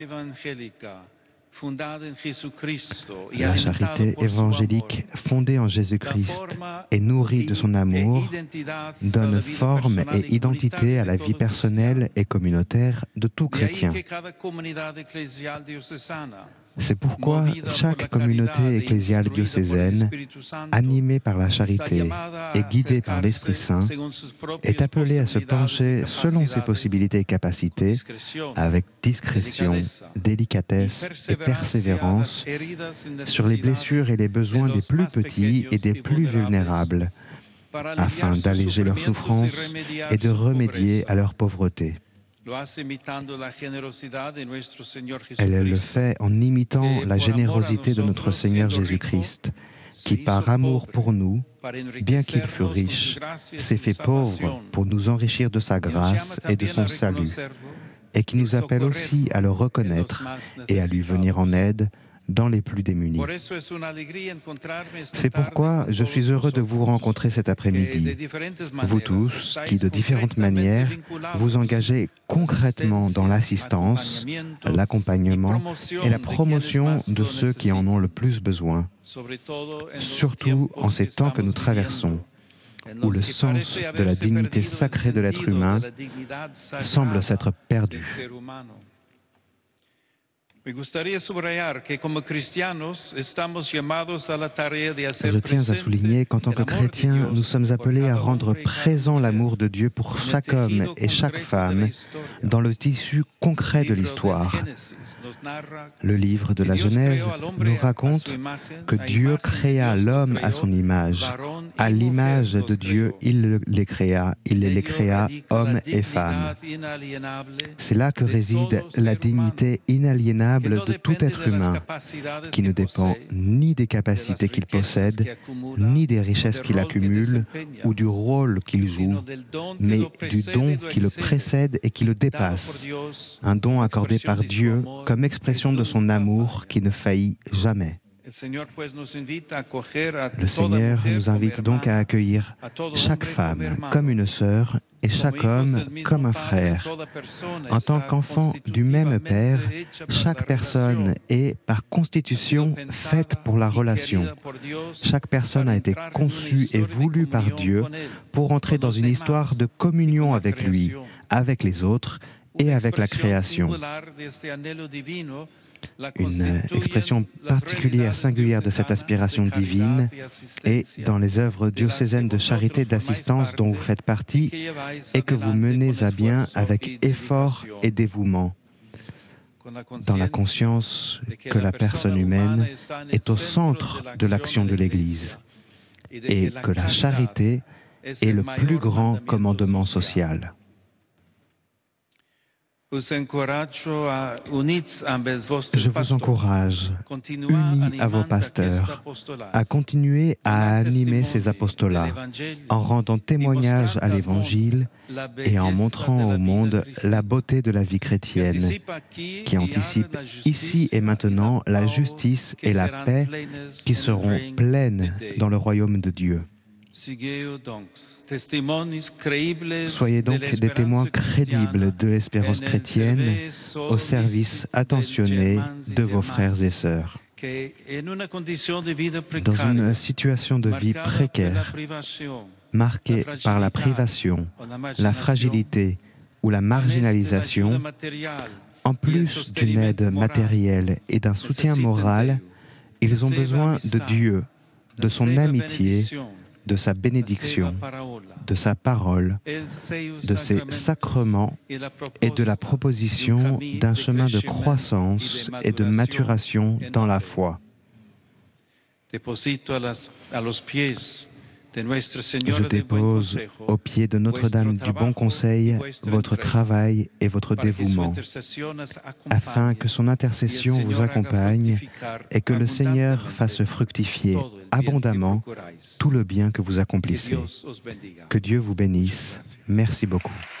La charité évangélique fondée en Jésus-Christ et nourrie de son amour donne forme et identité à la vie personnelle et communautaire de tout chrétien. C'est pourquoi chaque communauté ecclésiale diocésaine, animée par la charité et guidée par l'Esprit Saint, est appelée à se pencher selon ses possibilités et capacités, avec discrétion, délicatesse et persévérance, sur les blessures et les besoins des plus petits et des plus vulnérables, afin d'alléger leurs souffrances et de remédier à leur pauvreté. Elle le fait en imitant la générosité de notre Seigneur Jésus-Christ, qui par amour pour nous, bien qu'il fût riche, s'est fait pauvre pour nous enrichir de sa grâce et de son salut, et qui nous appelle aussi à le reconnaître et à lui venir en aide dans les plus démunis. C'est pourquoi je suis heureux de vous rencontrer cet après-midi, vous tous qui, de différentes manières, vous engagez concrètement dans l'assistance, l'accompagnement et la promotion de ceux qui en ont le plus besoin, surtout en ces temps que nous traversons, où le sens de la dignité sacrée de l'être humain semble s'être perdu. Je tiens à souligner qu'en tant que chrétiens, nous sommes appelés à rendre présent l'amour de Dieu pour chaque homme et chaque femme dans le tissu concret de l'histoire. Le livre de la Genèse nous raconte que Dieu créa l'homme à son image. À l'image de Dieu, il les créa hommes et femmes. C'est là que réside la dignité inaliénable de tout être humain, qui ne dépend ni des capacités qu'il possède, ni des richesses qu'il accumule, ou du rôle qu'il joue, mais du don qui le précède et qui le dépasse, un don accordé par Dieu comme expression de son amour qui ne faillit jamais. Le Seigneur nous invite donc à accueillir chaque femme comme une sœur et chaque homme comme un frère. En tant qu'enfant du même Père, chaque personne est, par constitution, faite pour la relation. Chaque personne a été conçue et voulue par Dieu pour entrer dans une histoire de communion avec lui, avec les autres et avec la création. Une expression particulière, singulière de cette aspiration divine est dans les œuvres diocésaines de charité et d'assistance dont vous faites partie et que vous menez à bien avec effort et dévouement, dans la conscience que la personne humaine est au centre de l'action de l'Église et que la charité est le plus grand commandement social. Je vous encourage, unis à vos pasteurs, à continuer à animer ces apostolats en rendant témoignage à l'Évangile et en montrant au monde la beauté de la vie chrétienne qui anticipe ici et maintenant la justice et la paix qui seront pleines dans le royaume de Dieu. Soyez donc des témoins crédibles de l'espérance chrétienne au service attentionné de vos frères et sœurs. Dans une situation de vie précaire, marquée par la privation, la fragilité ou la marginalisation, en plus d'une aide matérielle et d'un soutien moral, ils ont besoin de Dieu, de son amitié, de sa bénédiction, de sa parole, de ses sacrements et de la proposition d'un chemin de croissance et de maturation dans la foi. Je dépose aux pieds de Notre-Dame du Bon Conseil votre travail et votre dévouement, afin que son intercession vous accompagne et que le Seigneur fasse fructifier abondamment tout le bien que vous accomplissez. Que Dieu vous bénisse. Merci beaucoup.